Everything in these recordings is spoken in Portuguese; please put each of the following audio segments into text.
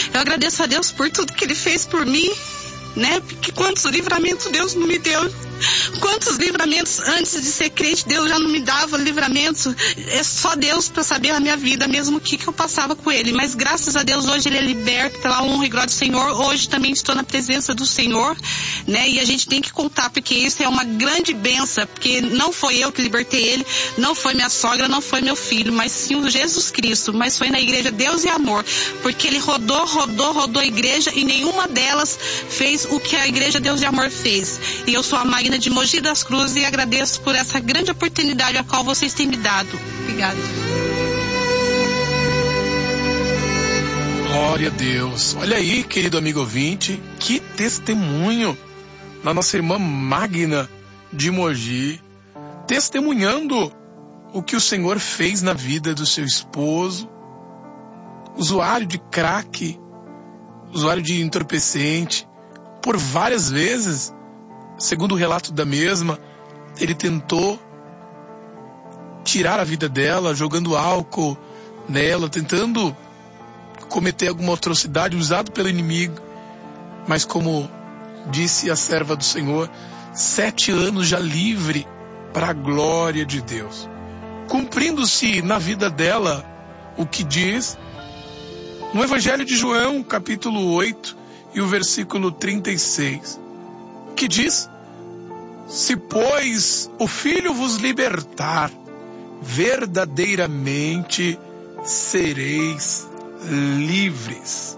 Eu agradeço a Deus por tudo que Ele fez por mim, né? Porque quantos livramentos Deus não me deu. Quantos livramentos antes de ser crente Deus já não me dava livramento. É só Deus para saber a minha vida mesmo, o que eu passava com Ele. Mas graças a Deus hoje Ele é liberto pela honra e glória do Senhor. Hoje também estou na presença do Senhor, né? E a gente tem que contar, porque isso é uma grande bênção, porque não foi eu que libertei ele, não foi minha sogra, não foi meu filho, mas sim o Jesus Cristo. Mas foi na igreja Deus e Amor, porque ele rodou a igreja e nenhuma delas fez o que a igreja Deus e Amor fez. E eu sou a Magna de Mogi das Cruzes e agradeço por essa grande oportunidade a qual vocês têm me dado. Obrigada. Glória a Deus. Olha aí, querido amigo ouvinte, que testemunho da nossa irmã Magna de Mogi, testemunhando o que o Senhor fez na vida do seu esposo, usuário de crack, usuário de entorpecente. Por várias vezes, segundo o relato da mesma, ele tentou tirar a vida dela, jogando álcool nela, tentando cometer alguma atrocidade usado pelo inimigo. Mas como disse a serva do Senhor, 7 anos já livre para a glória de Deus. Cumprindo-se na vida dela o que diz no Evangelho de João, capítulo 8 e o versículo 36. Que diz: se pois o Filho vos libertar, verdadeiramente sereis livres.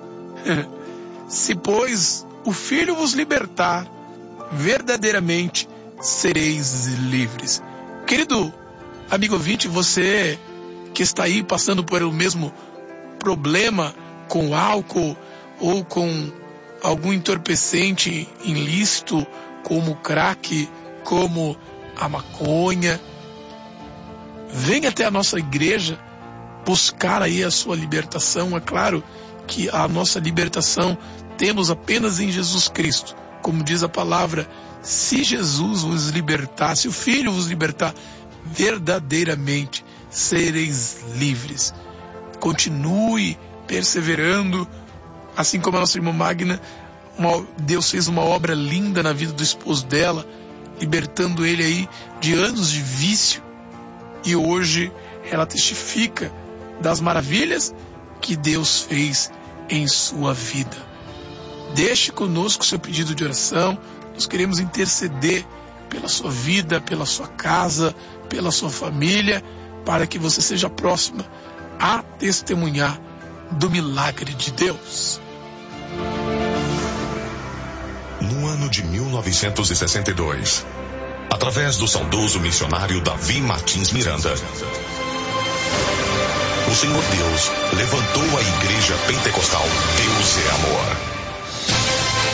Se pois o Filho vos libertar, verdadeiramente sereis livres. Querido amigo ouvinte, você que está aí passando por o mesmo problema com álcool ou com algum entorpecente ilícito, como o crack, como a maconha, venha até a nossa igreja buscar aí a sua libertação. É claro que a nossa libertação temos apenas em Jesus Cristo. Como diz a palavra, se Jesus vos libertar, se o Filho vos libertar, verdadeiramente sereis livres. Continue perseverando, assim como a nossa irmã Magna. Deus fez uma obra linda na vida do esposo dela, libertando ele aí de anos de vício, e hoje ela testifica das maravilhas que Deus fez em sua vida. Deixe conosco o seu pedido de oração. Nós queremos interceder pela sua vida, pela sua casa, pela sua família, para que você seja próxima a testemunhar do milagre de Deus. No ano de 1962, através do saudoso missionário Davi Martins Miranda, o Senhor Deus levantou a Igreja Pentecostal Deus é Amor.